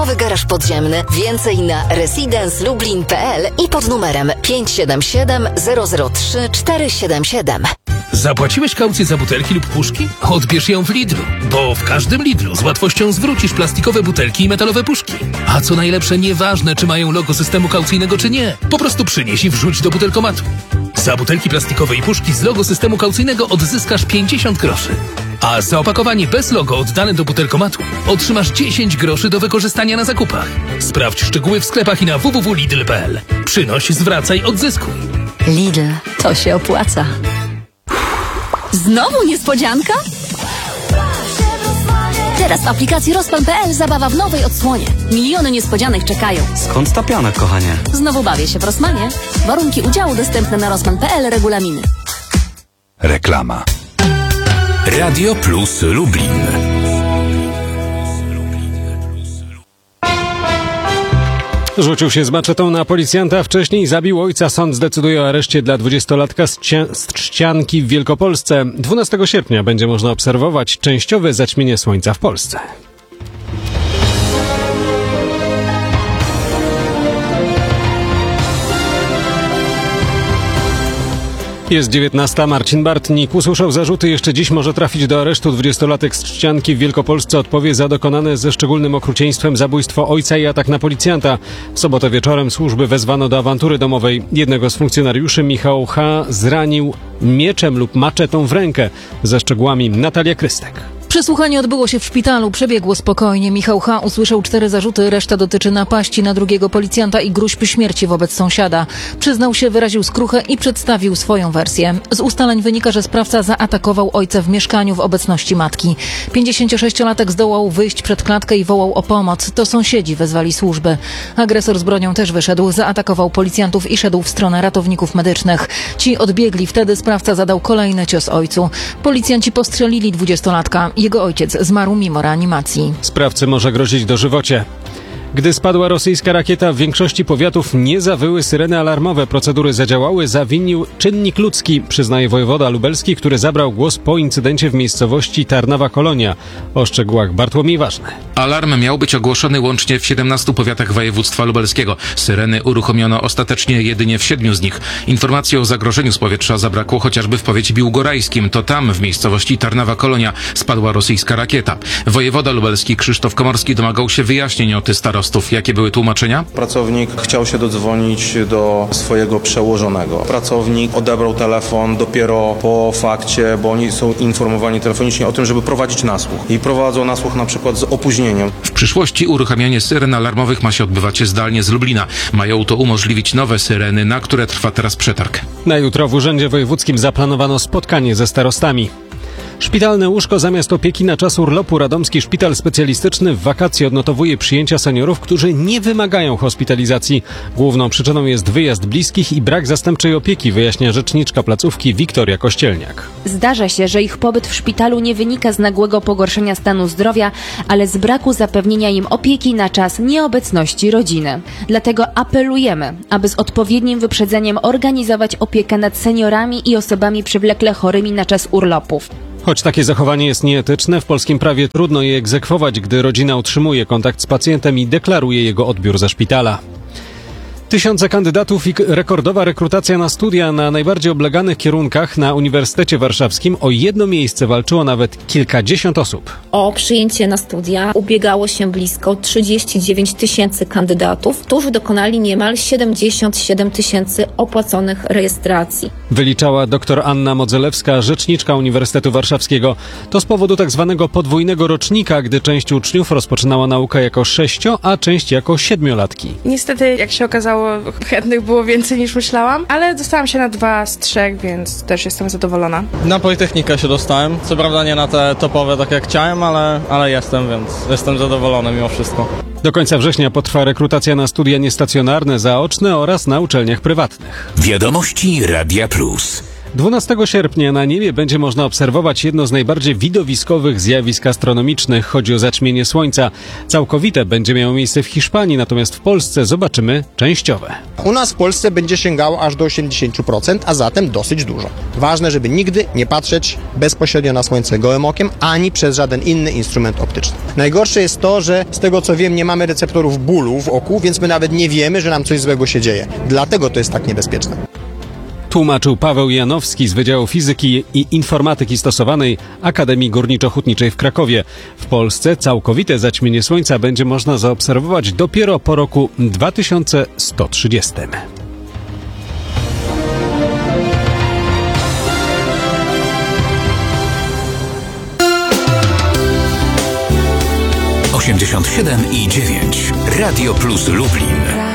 Nowy garaż podziemny. Więcej na residencelublin.pl i pod numerem 577 003 477. Zapłaciłeś kaucję za butelki lub puszki? Odbierz ją w Lidlu, bo w każdym Lidlu z łatwością zwrócisz plastikowe butelki i metalowe puszki. A co najlepsze, nieważne czy mają logo systemu kaucyjnego czy nie, po prostu przynieś i wrzuć do butelkomatu. Za butelki plastikowe i puszki z logo systemu kaucyjnego odzyskasz 50 groszy. A za opakowanie bez logo oddane do butelkomatu otrzymasz 10 groszy do wykorzystania na zakupach. Sprawdź szczegóły w sklepach i na www.lidl.pl. Przynoś, zwracaj, odzyskuj. Lidl, to się opłaca. Znowu niespodzianka? Teraz w aplikacji Rossmann.pl zabawa w nowej odsłonie. Miliony niespodzianek czekają. Skąd ta piana, kochanie? Znowu bawię się w Rossmanie. Warunki udziału dostępne na Rossmann.pl, regulaminy. Reklama. Radio Plus Lublin. Rzucił się z maczetą na policjanta, wcześniej zabił ojca. Sąd zdecyduje o areszcie dla 20-latka z Trzcianki w Wielkopolsce. 12 sierpnia będzie można obserwować częściowe zaćmienie słońca w Polsce. Jest 19. Marcin Bartnik usłyszał zarzuty. Jeszcze dziś może trafić do aresztu. 20-latek z Trzcianki w Wielkopolsce odpowie za dokonane ze szczególnym okrucieństwem zabójstwo ojca i atak na policjanta. W sobotę wieczorem służby wezwano do awantury domowej. Jednego z funkcjonariuszy, Michał H., zranił mieczem lub maczetą w rękę. Ze szczegółami Natalia Krystek. Przesłuchanie odbyło się w szpitalu, przebiegło spokojnie. Michał H. usłyszał 4 zarzuty, reszta dotyczy napaści na drugiego policjanta i groźb śmierci wobec sąsiada. Przyznał się, wyraził skruchę i przedstawił swoją wersję. Z ustaleń wynika, że sprawca zaatakował ojca w mieszkaniu w obecności matki. 56-latek zdołał wyjść przed klatkę i wołał o pomoc. To sąsiedzi wezwali służby. Agresor z bronią też wyszedł, zaatakował policjantów i szedł w stronę ratowników medycznych. Ci odbiegli, wtedy sprawca zadał kolejny cios ojcu. Policjanci postrzelili 20-latka. Jego ojciec zmarł mimo reanimacji. Sprawcy może grozić dożywocie. Gdy spadła rosyjska rakieta, w większości powiatów nie zawyły syreny alarmowe. Procedury zadziałały, zawinił czynnik ludzki, przyznaje wojewoda lubelski, który zabrał głos po incydencie w miejscowości Tarnowa Kolonia. O szczegółach Bartłomiej Ważny. Alarm miał być ogłoszony łącznie w 17 powiatach województwa lubelskiego. Syreny uruchomiono ostatecznie jedynie w 7 z nich. Informacji o zagrożeniu z powietrza zabrakło chociażby w powiecie biłgorajskim. To tam, w miejscowości Tarnowa Kolonia, spadła rosyjska rakieta. Wojewoda lubelski Krzysztof Komorski domagał się wyjaśnień od starostów. Jakie były tłumaczenia? Pracownik chciał się dodzwonić do swojego przełożonego. Pracownik odebrał telefon dopiero po fakcie, bo oni są informowani telefonicznie o tym, żeby prowadzić nasłuch. I prowadzą nasłuch na przykład z opóźnieniem. W przyszłości uruchamianie syren alarmowych ma się odbywać zdalnie z Lublina. Mają to umożliwić nowe syreny, na które trwa teraz przetarg. Na jutro w Urzędzie Wojewódzkim zaplanowano spotkanie ze starostami. Szpitalne łóżko zamiast opieki na czas urlopu. Radomski Szpital Specjalistyczny w wakacje odnotowuje przyjęcia seniorów, którzy nie wymagają hospitalizacji. Główną przyczyną jest wyjazd bliskich i brak zastępczej opieki, wyjaśnia rzeczniczka placówki Wiktoria Kościelniak. Zdarza się, że ich pobyt w szpitalu nie wynika z nagłego pogorszenia stanu zdrowia, ale z braku zapewnienia im opieki na czas nieobecności rodziny. Dlatego apelujemy, aby z odpowiednim wyprzedzeniem organizować opiekę nad seniorami i osobami przewlekle chorymi na czas urlopów. Choć takie zachowanie jest nieetyczne, w polskim prawie trudno je egzekwować, gdy rodzina utrzymuje kontakt z pacjentem i deklaruje jego odbiór ze szpitala. Tysiące kandydatów i rekordowa rekrutacja na studia na najbardziej obleganych kierunkach na Uniwersytecie Warszawskim. O jedno miejsce walczyło nawet kilkadziesiąt osób. O przyjęcie na studia ubiegało się blisko 39 tysięcy kandydatów, którzy dokonali niemal 77 tysięcy opłaconych rejestracji. Wyliczała dr Anna Modzelewska, rzeczniczka Uniwersytetu Warszawskiego. To z powodu tak zwanego podwójnego rocznika, gdy część uczniów rozpoczynała naukę jako 6, a część jako 7-latki. Niestety, jak się okazało, chętnych było więcej niż myślałam, ale dostałam się na 2 z 3, więc też jestem zadowolona. Na Politechnikę się dostałem, co prawda nie na te topowe tak jak chciałem, ale jestem, więc jestem zadowolony mimo wszystko. Do końca września potrwa rekrutacja na studia niestacjonarne, zaoczne oraz na uczelniach prywatnych. Wiadomości Radia Plus. 12 sierpnia na niebie będzie można obserwować jedno z najbardziej widowiskowych zjawisk astronomicznych. Chodzi o zaćmienie Słońca. Całkowite będzie miało miejsce w Hiszpanii, natomiast w Polsce zobaczymy częściowe. U nas w Polsce będzie sięgało aż do 80%, a zatem dosyć dużo. Ważne, żeby nigdy nie patrzeć bezpośrednio na Słońce gołym okiem, ani przez żaden inny instrument optyczny. Najgorsze jest to, że z tego co wiem, nie mamy receptorów bólu w oku, więc my nawet nie wiemy, że nam coś złego się dzieje. Dlatego to jest tak niebezpieczne. Tłumaczył Paweł Janowski z Wydziału Fizyki i Informatyki Stosowanej Akademii Górniczo-Hutniczej w Krakowie. W Polsce całkowite zaćmienie Słońca będzie można zaobserwować dopiero po roku 2130. i 9. Radio Plus Lublin.